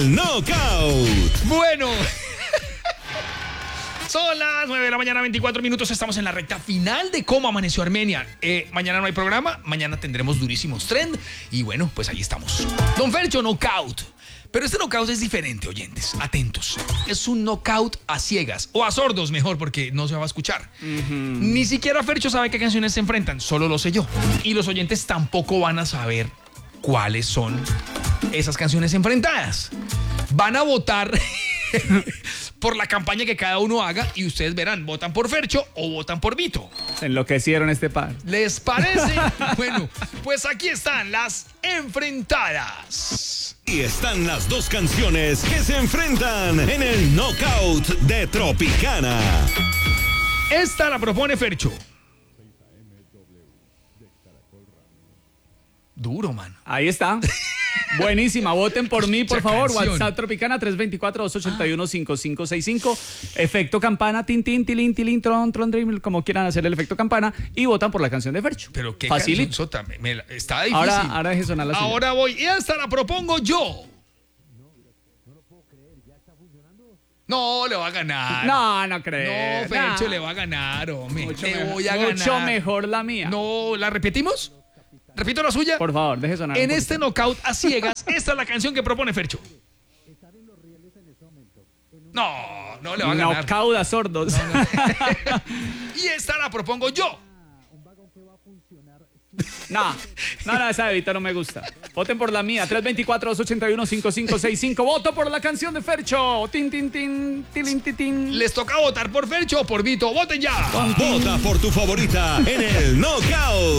el Knockout. Bueno. Son las 9 de la mañana, 24 minutos. Estamos en la recta final de Cómo Amaneció Armenia. Mañana no hay programa. Mañana tendremos durísimos trend. Y bueno, pues ahí estamos. Don Fercho, knockout. Pero este knockout es diferente, oyentes. Atentos. Es un knockout a ciegas. O a sordos, mejor, porque no se va a escuchar. Ni siquiera Fercho sabe qué canciones se enfrentan. Solo lo sé yo. Y los oyentes tampoco van a saber cuáles son esas canciones enfrentadas. Van a votar por la campaña que cada uno haga y ustedes verán, ¿votan por Fercho o votan por Vito? Se enloquecieron este par. ¿Les parece? Bueno, pues aquí están las enfrentadas. Y están las dos canciones que se enfrentan en el Knockout de Tropicana. Esta la propone Fercho. Duro, man. Ahí está. Buenísima, voten por mí, por favor. Canción. WhatsApp Tropicana 324-281-5565. Efecto campana, tin, tin, tilín, tilín, tron, tron, dream, como quieran hacer el efecto campana. Y votan por la canción de Fercho. Pero qué facilito. canción, está difícil. Ahora deje sonar la suya. Ahora voy, y esta la propongo yo. No, le va a ganar. No creo. No, Fercho le va a ganar, hombre. Mucho Le mejor, voy a ganar. mucho mejor la mía. No, ¿la repetimos? ¿Repito la suya? Por favor, deje sonar. En este knockout a ciegas, esta es la canción que propone Fercho. No le va a ganar. Knockout a sordos. Y esta la propongo yo. No, esa de Vito no me gusta. Voten por la mía, 324-281-5565. Voto por la canción de Fercho. Tin, tin, tin, tilín, titín. Les toca votar por Fercho o por Vito. ¡Voten ya! Vota por tu favorita en el Knockout.